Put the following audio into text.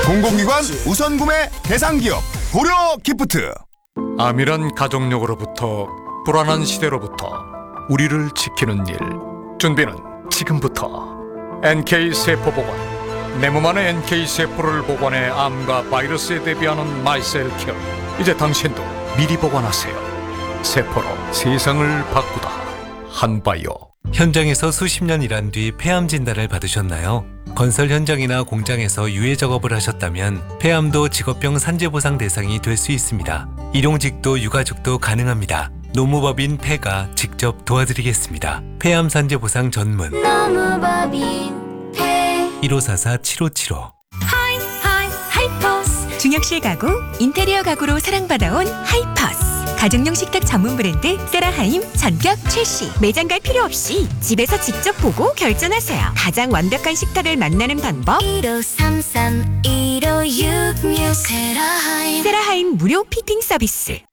공공기관 우선 구매 대상 기업 고려 기프트. 암이란 가족력으로부터 불안한 시대로부터 우리를 지키는 일. 준비는 지금부터. NK세포보관. 내 몸 안에 NK세포를 보관해 암과 바이러스에 대비하는 마이셀케어. 이제 당신도 미리 보관하세요. 세포로 세상을 바꾸다. 한바이오. 현장에서 수십 년 일한 뒤 폐암 진단을 받으셨나요? 건설 현장이나 공장에서 유해 작업을 하셨다면 폐암도 직업병 산재보상 대상이 될 수 있습니다. 일용직도 유가족도 가능합니다. 노무법인 폐가 직접 도와드리겠습니다. 폐암 산재보상 전문 노무법인 폐 1544-7575. 하이퍼스. 중역실 가구, 인테리어 가구로 사랑받아온 하이퍼스. 가정용 식탁 전문 브랜드 세라하임 전격 출시. 매장 갈 필요 없이 집에서 직접 보고 결정하세요. 가장 완벽한 식탁을 만나는 방법. 1533-1566 세라하임 세라하임 무료 피팅 서비스.